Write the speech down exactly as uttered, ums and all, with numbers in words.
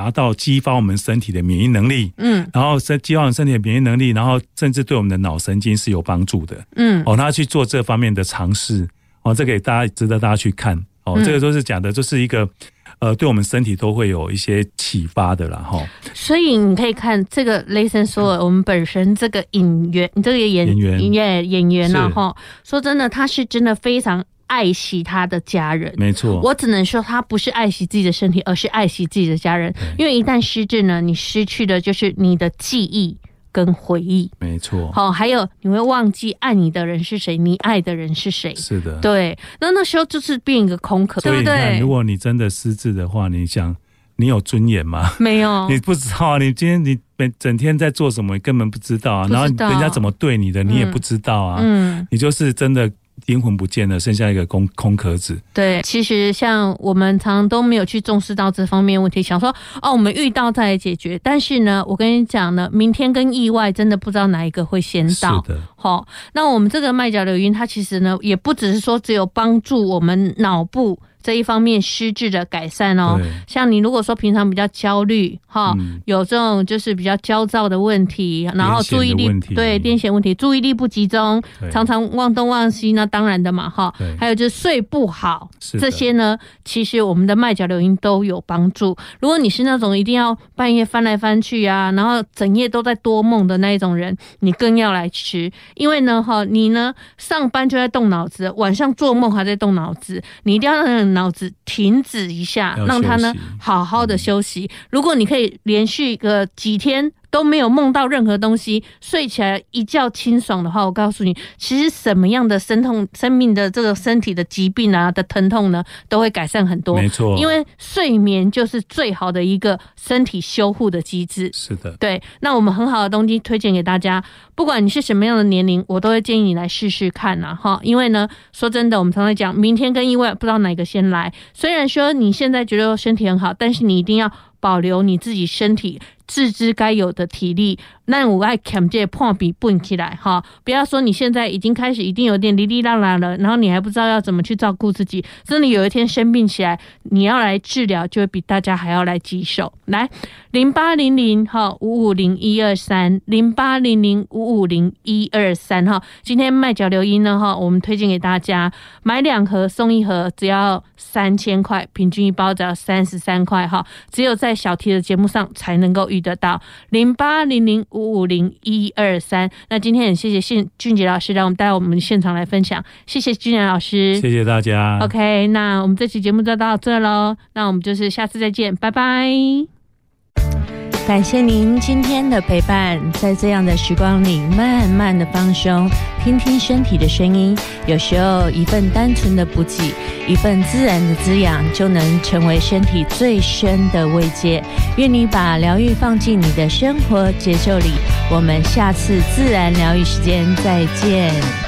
达到激发我们身体的免疫能力，嗯，然后激发我们身体的免疫能力，然后甚至对我们的脑神经是有帮助的，嗯，哦，他去做这方面的尝试，哦，这个也大家值得大家去看，哦，嗯、这个都是讲的，就是一个。呃，对我们身体都会有一些启发的啦，哈。 所以你可以看这个雷神说，我们本身这个演员，这个演员演员演员啊，哈，说真的，他是真的非常爱惜他的家人。 没错， 我只能说他不是爱惜自己的身体，而是爱惜自己的家人。因为一旦失智呢，你失去的就是你的记忆。跟回忆， 没错。 好，还有你会忘记爱你的人是谁，你爱的人是谁。 是的， 对。那那时候就是变一个空壳，对不对？ 如果你真的失智的话，你想，你有尊严吗？ 没有， 你不知道啊。你今天你整天在做什么，你根本不知道啊。然后人家怎么对你的，你也不知道啊。嗯，你就是真的。灵魂不见了，剩下一个空空壳子。 对，其实像我们常常都没有去重视到这方面问题，想说哦，我们遇到再来解决。但是呢，我跟你讲呢，明天跟意外真的不知道哪一个会先到。 是的， 好、哦，那我们这个麦角流音，它其实呢，也不只是说只有帮助我们脑部这一方面失智的改善哦。像你如果说平常比较焦虑哈、嗯，有这种就是比较焦躁的问题，然后注意力对癫痫问题，注意力不集中，常常忘东忘西，那当然的嘛哈。还有就是睡不好，这些呢，其实我们的麦角流音都有帮助。如果你是那种一定要半夜翻来翻去啊，然后整夜都在多梦的那一种人，你更要来吃，因为呢哈，你呢上班就在动脑子，晚上做梦还在动脑子，你一定要让脑子停止一下，让它呢好好的休息。如果你可以连续个几天都没有梦到任何东西，睡起来一觉清爽的话，我告诉你，其实什么样的生痛、生命的这个身体的疾病啊的疼痛呢，都会改善很多。 没错， 因为睡眠就是最好的一个身体修护的机制。 是的， 对。那我们很好的东西推荐给大家，不管你是什么样的年龄，我都会建议你来试试看啊，哈。因为呢，说真的，我们常常讲，明天跟意外不知道哪个先来。虽然说你现在觉得身体很好，但是你一定要保留你自己身体自知该有的体力，那我爱扛这破比蹦起来哈！不要说你现在已经开始一定有点哩哩啦啦了，然后你还不知道要怎么去照顾自己，真的有一天生病起来，你要来治疗，就会比大家还要来棘手。来零八零零哈五五零一二三零八零零五五零一二三哈，今天麦角流音呢哈，我们推荐给大家买两盒送一盒，只要三千块，平均一包只要三十三块哈，只有在小T的节目上才能够遇得到零八零零五五零一二三。那今天很谢谢俊杰老师让我们带我们现场来分享，谢谢俊杰老师， 谢谢大家。 OK， 那我们这期节目就到这咯，那我们就是下次再见，拜拜。感谢您今天的陪伴，在这样的时光里慢慢的放松，听听身体的声音，有时候一份单纯的补给，一份自然的滋养，就能成为身体最深的慰藉。愿你把疗愈放进你的生活节奏里，我们下次自然疗愈时间再见。